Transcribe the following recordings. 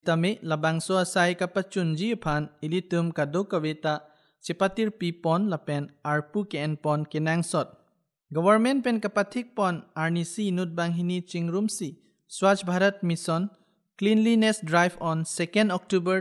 Sitame labang so asay kapachunji phan ilitum kado kawita sipatir pi pon lapen arpu ke en pon kenang sot. Government pen kapathik pon arnisi inut bang hini chingrum si Swachh Bharat Mission Cleanliness Drive on 2nd October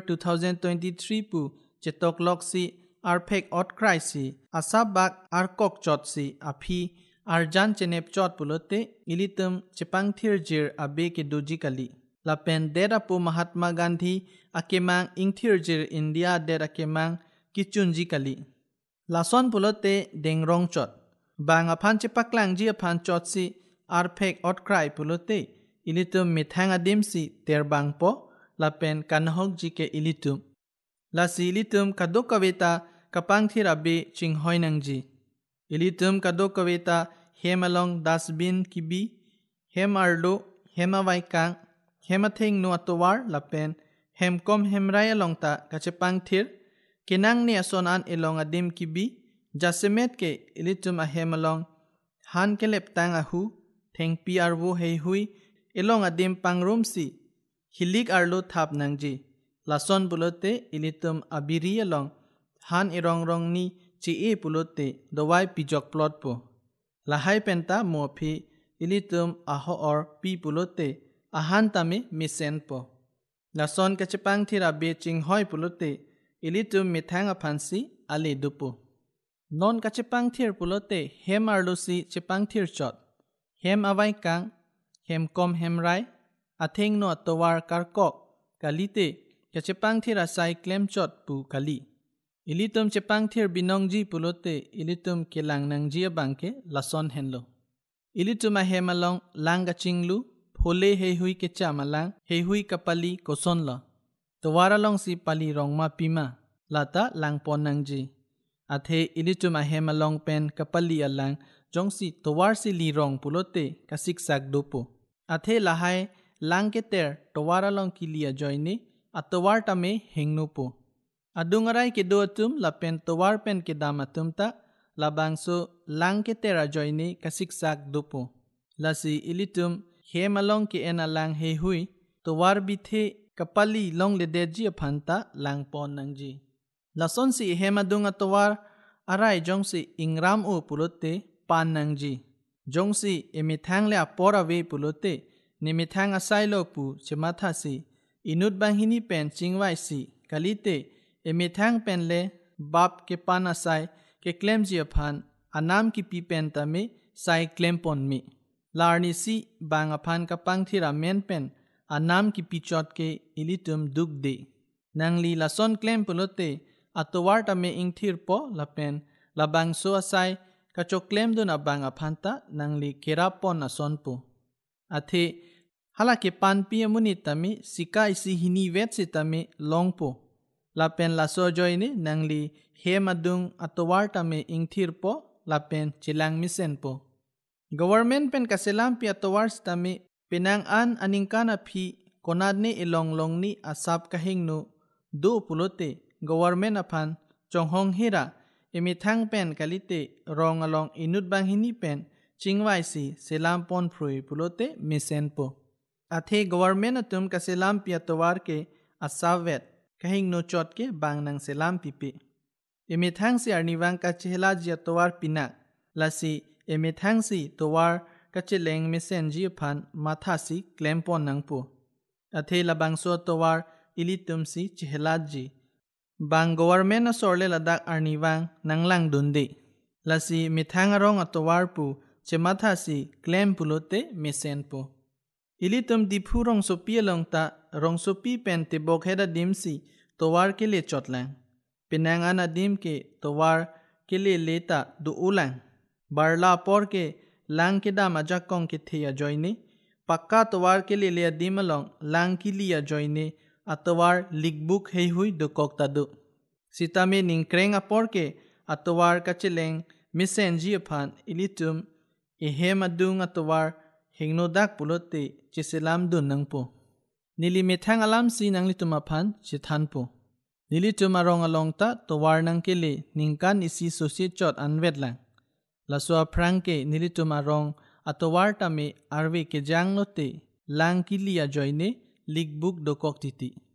2023 pu chetok lok si arphek ot krai si asabak arkok chot si aphi arjan chenep chot pulote ilitum chepang thirjir abe ke dojikali. Lapen dera po Mahatma Gandhi akemang ingthirjir India dera akemang kichunji kali. Lason pulote dengrong chot. Bang aphan chepaklang ji aphan chot si arphek ot krai pulote ilitum mithang adim si terbang po lapen kanhok ji ke ilitum. Lasi ilitum kadok kaweta kapang thirabe chinghoy nang ji. Ilitum kadok kaweta hemalong dasbin kibi, hem ardo, hemawaikang, hematheng no atowar lapen hemkom hemraya longta kachepang thir, kinang ni asonan ilong adim kibi, jasemet ke ilitum ahemalong han kelep tang ahu, theng pi arwo hei hui, ilong adim pangrum si, hilik arlo thap nangji. Lason pulote ilitum abiri along, han irong ni chi e pulote dawai pijok plot po. Lahai penta mo phi ilitum aho or pi pulote ahan tame misen po. Lason kachepang thira be ching hoy pulote ilitum mithang aphansi ale dupo. Non kachepang thir pulote hem arlo si chepang thir chot. Hem awai kang, hem kom hem rai, atheng no atowar karkok, kalite kachepang thir asai klem chot pu kali. Ilitum chepang thir binongji pulote ilitum kelang nangji abangke lason henlo. Ilitum ahemalong lang kachinglu, phole hei hui kecha malang, hei hui kapali koson lo. Tawara long si pali rongma pima, lata lang pon nangji. Athe ilitum ahemalong pen kapali alang, jong si tawar si li rong pulote kasiksak dopo. Athe lahai lang keter tawara long kilia joine, atawar tame hengno po. Adungaray ke doatum lapen tawar pen ke damatum ta, labang so lang ketera joine kasiksak dopo. Lasi ilitum hemalong ke enalang hei hui, tawar bithe kapali long ledeji aphanta lang pon nangji. Lason si hemadung atawar aray jong si ingram o pulote pan nangji. Jong si emithang le apora ve pulote nimithang asay lo pu chematha si inut bang hini pen chingwai si kalite emithang pen le bap ke pan asay ke klem ji aphan anam ki pi pen tame sai klem pon mi. Larni si bang aphan kapang thira men pen anam ki pi chot ke ilitum duk de. Nangli lason klem pulote atowar tame ingthir po lapen labang so asay kachok klem dun abang aphanta nangli kerap pon ason po. Athe halake pan pi amuni tame sika isi hini vet si tame long po. Lapen laso joine nangli he madung atowar tame ingthir po lapen chilang misen po. Government pen kaselam pi atowar tame pinang an aningkana phi konadne ilong long ni asap kahing no do pulote government aphan chonghong hera emithang pen kalite rong along inut bang hini pen chingwai si selam pon phrui pulote misen po. Athe government atum kaselam pi atowar ke asavet kahing no chot ke bang nang selam pipi. Emithang si arniwang ka chehla ji atowar pinak lasi emithang si towar kacheleng misen ji phan matha si klem pon nang po. Athe labang so towar ilitum si chehla ji. Bang government na sorle ladak arniwang nanglang dundi. Lasi mithang arong atowar pu chematha si klem pulote misen po. Ilitum diphu rong sopi along ta rong sopi pen te bokheda dim si towar ke le chotlang. Pinang ana dim ke towar ke le leta du ulang. Barla por ke lang ke dam ajak kong ke theya joine. Pakka towar ke le dim along lang ki liya joine atowar ligbuk hei hui du kok tadu. Sitame ningkreng apor ke atowar kacheleng misen ji aphan ilitum ehem adung atowar hengnodak pulote chiselam dun nangpo. Nili methang alam si nanglitum aphan chithan po. Nilitum arong along ta towar nang kele ningkan isi sosie chot anvet lang. Laswa prang ke nilitum arong atowar tame arve ke jang lote lang kilia joine ligbuk dokok titi.